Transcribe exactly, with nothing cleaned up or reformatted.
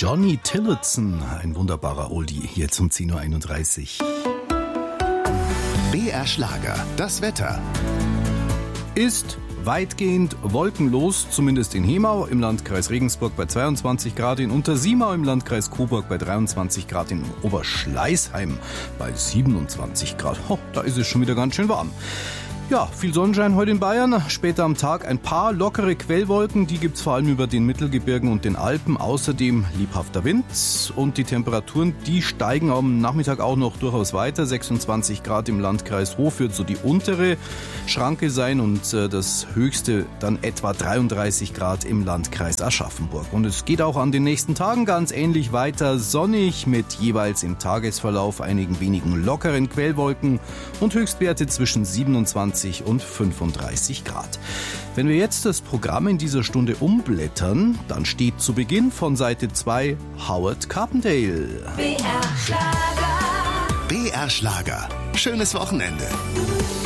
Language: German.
Johnny Tillotson, ein wunderbarer Oldie, hier zum zehn Uhr einunddreißig. B R Schlager, das Wetter. Ist weitgehend wolkenlos, zumindest in Hemau im Landkreis Regensburg bei zweiundzwanzig Grad, in Untersiemau im Landkreis Coburg bei dreiundzwanzig Grad, in Oberschleißheim bei siebenundzwanzig Grad. Ho, da ist es schon wieder ganz schön warm. Ja, viel Sonnenschein heute in Bayern, später am Tag ein paar lockere Quellwolken, die gibt's vor allem über den Mittelgebirgen und den Alpen, außerdem lebhafter Wind und die Temperaturen, die steigen am Nachmittag auch noch durchaus weiter, sechsundzwanzig Grad im Landkreis Hof wird so die untere Schranke sein und äh, das höchste dann etwa dreiunddreißig Grad im Landkreis Aschaffenburg. Und es geht auch an den nächsten Tagen ganz ähnlich weiter, sonnig mit jeweils im Tagesverlauf einigen wenigen lockeren Quellwolken und Höchstwerte zwischen siebenundzwanzig und fünfunddreißig Grad. Wenn wir jetzt das Programm in dieser Stunde umblättern, dann steht zu Beginn von Seite zwei Howard Carpendale. B R Schlager. B R Schlager. Schönes Wochenende.